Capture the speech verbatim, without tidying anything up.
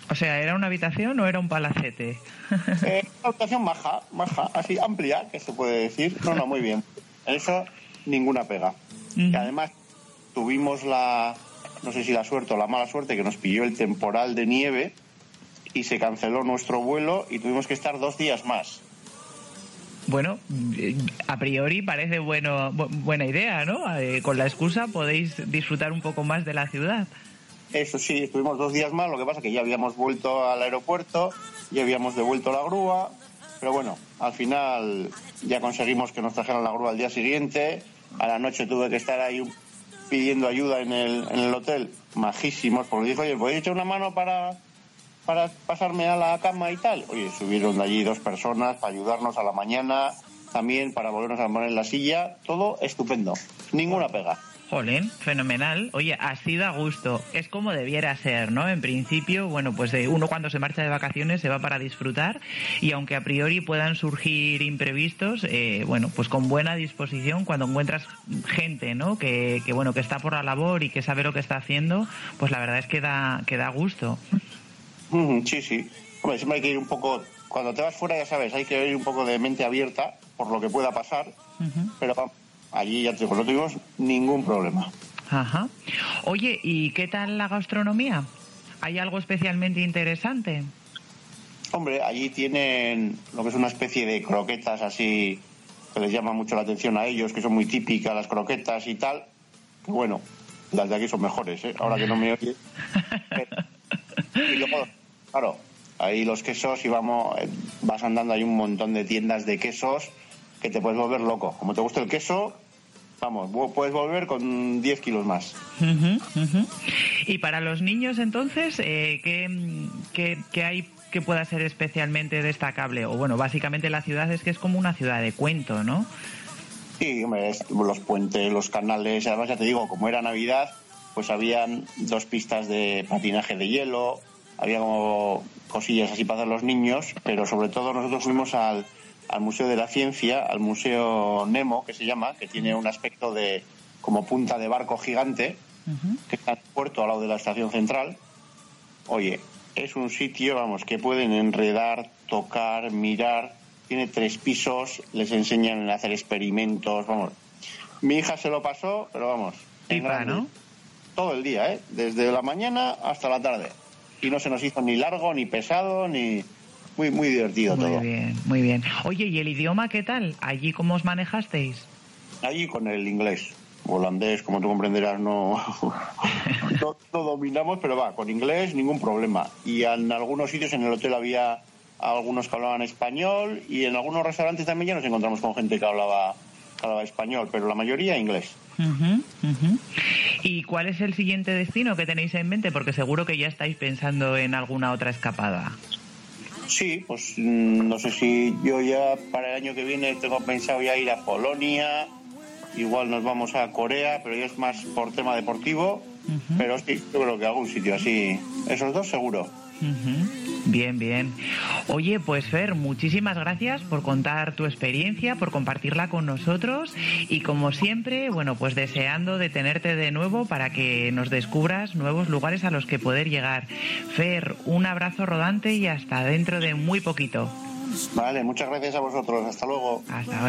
O sea, ¿era una habitación o era un palacete? Eh, una habitación maja, maja, así amplia, que se puede decir. No, no, muy bien. En eso, ninguna pega. Uh-huh. Y además, tuvimos la, no sé si la suerte o la mala suerte, que nos pilló el temporal de nieve y se canceló nuestro vuelo y tuvimos que estar dos días más. Bueno, a priori parece bueno, buena idea, ¿no? Eh, con la excusa podéis disfrutar un poco más de la ciudad. Eso sí, estuvimos dos días más, lo que pasa que ya habíamos vuelto al aeropuerto, ya habíamos devuelto la grúa, pero bueno, al final ya conseguimos que nos trajeran la grúa al día siguiente. A la noche tuve que estar ahí pidiendo ayuda en el, en el hotel, majísimos, porque dijo, oye, ¿podéis echar una mano para, para pasarme a la cama y tal? Oye, subieron de allí dos personas para ayudarnos a la mañana, también para volvernos a poner en la silla, todo estupendo, ninguna pega. Jolín, fenomenal. Oye, así da gusto. Es como debiera ser, ¿no? En principio, bueno, pues eh, uno cuando se marcha de vacaciones se va para disfrutar y aunque a priori puedan surgir imprevistos, eh, bueno, pues con buena disposición, cuando encuentras gente, ¿no? Que, que, bueno, que está por la labor y que sabe lo que está haciendo, pues la verdad es que da, que da gusto. Mm, sí, sí. Hombre, siempre hay que ir un poco... Cuando te vas fuera, ya sabes, hay que ir un poco de mente abierta por lo que pueda pasar, uh-huh. Pero... allí ya te digo, no tuvimos ningún problema. Ajá. Oye, ¿y qué tal la gastronomía? ¿Hay algo especialmente interesante? Hombre, allí tienen lo que es una especie de croquetas así que les llama mucho la atención a ellos, que son muy típicas las croquetas y tal. Bueno, las de aquí son mejores, ¿eh? Ahora que no me oyes. Y luego, claro, ahí los quesos y vamos, vas andando, hay un montón de tiendas de quesos que te puedes volver loco. Como te gusta el queso, vamos, puedes volver con diez kilos más. Uh-huh, uh-huh. Y para los niños, entonces, eh, ¿qué, qué, qué hay que pueda ser especialmente destacable? O bueno, básicamente la ciudad es que es como una ciudad de cuento, ¿no? Sí, hombre, es, los puentes, los canales, además ya te digo, como era Navidad, pues habían dos pistas de patinaje de hielo, había como cosillas así para hacer los niños, pero sobre todo nosotros fuimos al al Museo de la Ciencia, al Museo Nemo, que se llama, que tiene un aspecto de como punta de barco gigante, uh-huh. Que está en el puerto al lado de la estación central. Oye, es un sitio, vamos, que pueden enredar, tocar, mirar, tiene tres pisos, les enseñan a hacer experimentos, vamos. Mi hija se lo pasó, pero vamos, en grande, ¿no? Todo el día, ¿eh? Desde la mañana hasta la tarde. Y no se nos hizo ni largo, ni pesado, ni... Muy, muy divertido muy todo. Muy bien, muy bien. Oye, ¿y el idioma qué tal? ¿Allí cómo os manejasteis? Allí con el inglés. Holandés, como tú comprenderás, no, no, no dominamos, pero va, con inglés ningún problema. Y en algunos sitios en el hotel había algunos que hablaban español y en algunos restaurantes también ya nos encontramos con gente que hablaba, que hablaba español, pero la mayoría inglés. Uh-huh, uh-huh. ¿Y cuál es el siguiente destino que tenéis en mente? Porque seguro que ya estáis pensando en alguna otra escapada. Sí, pues no sé si yo ya para el año que viene tengo pensado ya ir a Polonia, igual nos vamos a Corea, pero ya es más por tema deportivo, uh-huh. Pero sí, yo creo que algún sitio así, esos dos seguro. Uh-huh. Bien, bien. Oye, pues Fer, muchísimas gracias por contar tu experiencia, por compartirla con nosotros y como siempre, bueno, pues deseando de tenerte de nuevo para que nos descubras nuevos lugares a los que poder llegar. Fer, un abrazo rodante y hasta dentro de muy poquito. Vale, muchas gracias a vosotros. Hasta luego. Hasta ahora.